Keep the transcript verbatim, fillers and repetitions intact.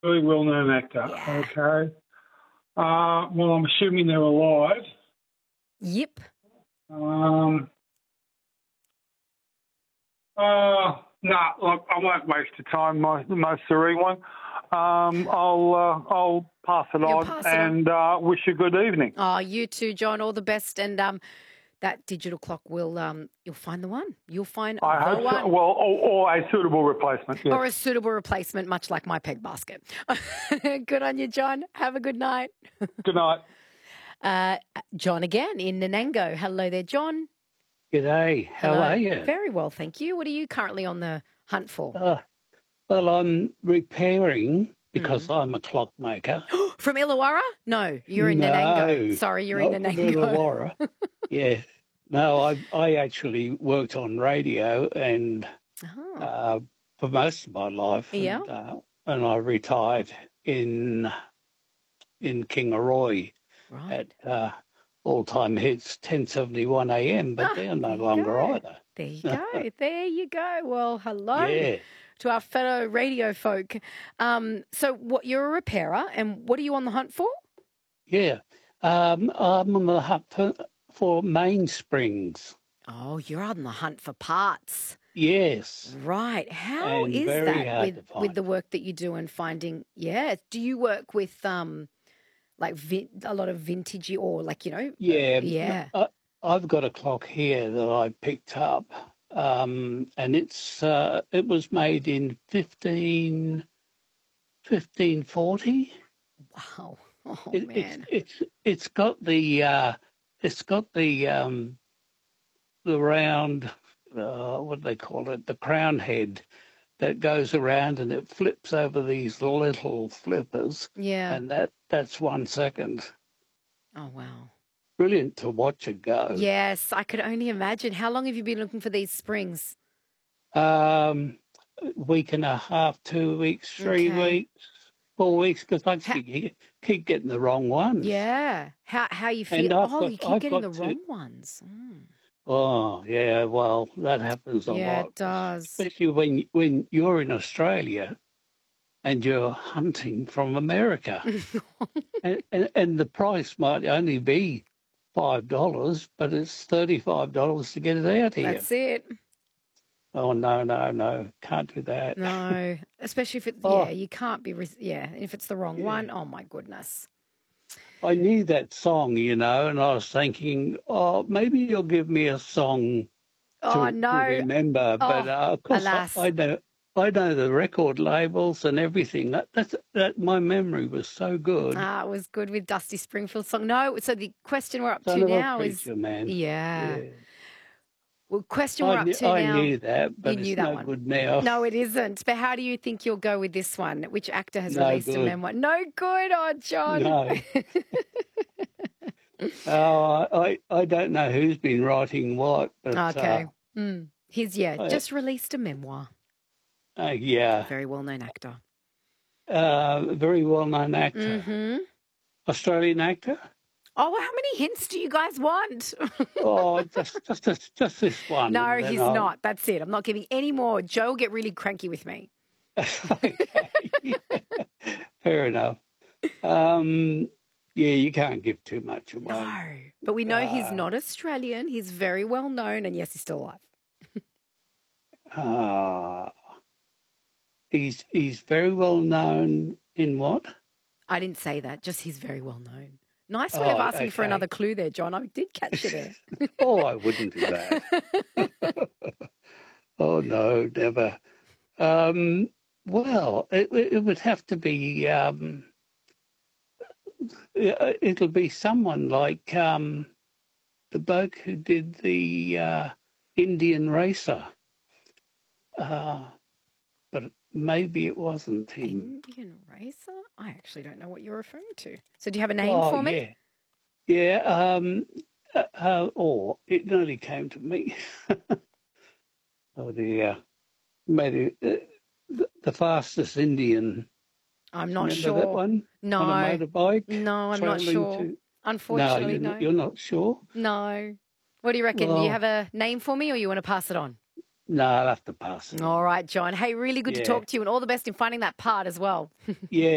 Really well-known actor. Yeah. Okay. Uh, well, I'm assuming they're alive. Yep. Um, uh, no, look, I won't waste your time, my, my serene one. Um, I'll uh, I'll pass it You'll on pass it and uh, wish you a good evening. Oh, you too, John. All the best. And um, that digital clock will, um, you'll find the one. You'll find I the hope so. one. Well, or, or a suitable replacement, yes. Or a suitable replacement, much like my peg basket. Good on you, John. Have a good night. Good night. Uh, John again in Nanango. Hello there, John. G'day. How Hello. are you? Very well, thank you. What are you currently on the hunt for? Uh, well, I'm repairing because mm. I'm a clockmaker. From Illawarra? No, you're in no, Nanango. Sorry, you're in not Nanango. From Illawarra. Yeah. No, I I actually worked on radio and oh. uh, for most of my life. Yeah. And, uh, and I retired in in Kingaroy right. at uh, all-time hits ten seventy-one A M, but ah, they're no longer go. either. There you go. There you go. Well, hello yeah. to our fellow radio folk. Um, so what, you're a repairer, and what are you on the hunt for? Yeah. Um, I'm on the hunt for, for mainsprings. Oh, you're on the hunt for parts. Yes. Right. How and is very that hard with, to find. with the work that you do and finding, yeah. Do you work with um, like vi- a lot of vintagey or like, you know? Yeah. Uh, yeah. I, I've got a clock here that I picked up, um, and it's uh, it was made in fifteen, fifteen forty. Wow. Oh, it, man. It's, it's, it's got the, uh, it's got the, um, the round, uh, what do they call it, the crown head that goes around and it flips over these little flippers. Yeah. And that, that's one second. Oh, wow. Brilliant to watch it go. Yes, I could only imagine. How long have you been looking for these springs? Um, week and a half, two weeks, three okay. weeks, four weeks, because I keep, keep getting the wrong ones. Yeah. How how you feel? Oh, got, you keep I've getting the wrong to, ones. Mm. Oh, yeah, well, that happens a yeah, lot. Yeah, it does. Especially when, when you're in Australia and you're hunting from America. and, and, and the price might only be five dollars, but it's thirty-five dollars to get it out here. That's it. Oh, no, no, no. Can't do that. No, especially if it's, oh. yeah, you can't be, yeah, if it's the wrong yeah. one, oh, my goodness. I knew that song, you know, and I was thinking, oh, maybe you'll give me a song oh, to, no. to remember. Oh, but, uh, of course, I, I know I know the record labels and everything. That, that's, that my memory was so good. Ah, it was good with Dusty Springfield's song. No, so the question we're up Son to of now a preacher, is... man. Yeah. yeah. Well, question we're I up knew, to I now... I knew that, but you knew it's that no one. good now. No, it isn't. But how do you think you'll go with this one? Which actor has no released good. a memoir? No good, oh, John. No. oh, I, I don't know who's been writing what, but... Okay. Uh, mm. He's, yeah, I, just released a memoir. Uh, yeah. Very well-known actor. Uh, very well-known actor. Mm-hmm. Australian actor. Oh, well, how many hints do you guys want? oh, just, just, just, just this one. No, he's I'll... not. That's it. I'm not giving any more. Joe will get really cranky with me. okay. Yeah. Fair enough. Um, yeah, you can't give too much away. No, but we know uh, he's not Australian. He's very well known, and yes, he's still alive. Ah. uh, He's he's very well known in what? I didn't say that. Just he's very well known. Nice way oh, of asking okay. for another clue there, John. I did catch you there. oh, I wouldn't do that. oh no, never. Um, well, it, it would have to be. Um, it'll be someone like um, the bloke who did the uh, Indian Racer. Uh, but maybe it wasn't him. Indian Racer? I actually don't know what you're referring to. So do you have a name oh, for me? Yeah. Yeah. Um, uh, uh, or it nearly came to me. oh, dear. Maybe uh, the, the fastest Indian. I'm not Remember sure. that one? No. On a motorbike? No, I'm not sure. To... Unfortunately, no. You're, no. You're not sure? No. What do you reckon? Well, do you have a name for me or you want to pass it on? No, I'll have to pass it. All right, John. Hey, really good yeah. to talk to you and all the best in finding that part as well. yeah.